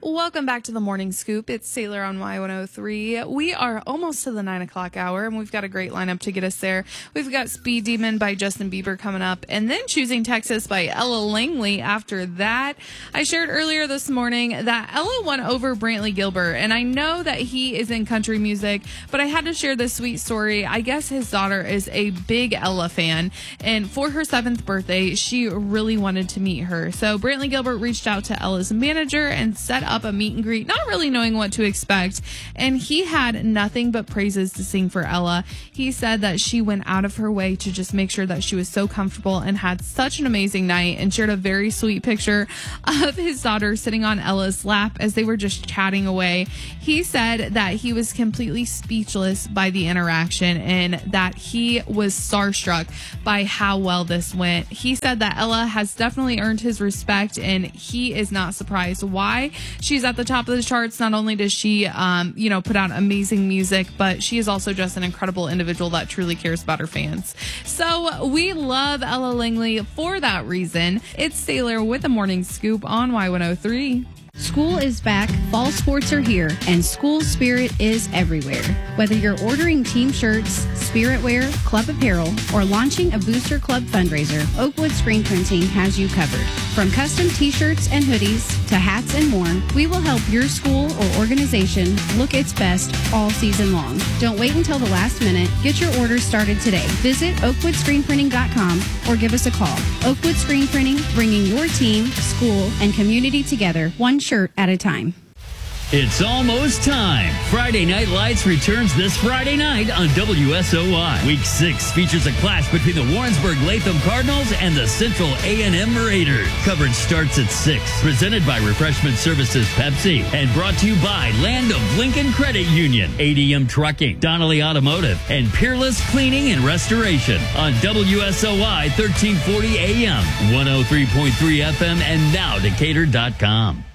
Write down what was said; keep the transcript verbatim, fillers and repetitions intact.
Welcome back to the Morning Scoop. It's Sailor on Y one oh three. We are almost to the nine o'clock hour, and we've got a great lineup to get us there. We've got Speed Demon by Justin Bieber coming up, and then Choosing Texas by Ella Langley after that. I shared earlier this morning that Ella won over Brantley Gilbert, and I know that he is in country music, but I had to share this sweet story. I guess his daughter is a big Ella fan, and for her seventh birthday, she really wanted to meet her. So Brantley Gilbert reached out to Ella's manager and set up a meet and greet, not really knowing what to expect. And he had nothing but praises to sing for Ella. He said that she went out of her way to just make sure that she was so comfortable and had such an amazing night, and shared a very sweet picture of his daughter sitting on Ella's lap as they were just chatting away. He said that he was completely speechless by the interaction and that he was starstruck by how well this went. He said that Ella has definitely earned his respect, and he is not surprised why she's at the top of the charts. Not only does she, um, you know, put out amazing music, but she is also just an incredible individual that truly cares about her fans. So we love Ella Langley for that reason. It's Sailor with the Morning Scoop on Y one oh three. School is back, fall sports are here, and school spirit is everywhere. Whether you're ordering team shirts, spirit wear, club apparel, or launching a Booster Club fundraiser, Oakwood Screen Printing has you covered. From custom t-shirts and hoodies to hats and more, we will help your school or organization look its best all season long. Don't wait until the last minute. Get your orders started today. Visit oakwood screen printing dot com or give us a call. Oakwood Screen Printing, bringing your team, school, and community together, one shirt at a time. It's almost time. Friday Night Lights returns this Friday night on W S O Y. Week six features a clash between the Warrensburg-Latham Cardinals and the Central A and M Raiders. Coverage starts at six. Presented by Refreshment Services Pepsi and brought to you by Land of Lincoln Credit Union, A D M Trucking, Donnelly Automotive, and Peerless Cleaning and Restoration on W S O Y thirteen forty A M, one oh three point three F M, and now Decatur dot com.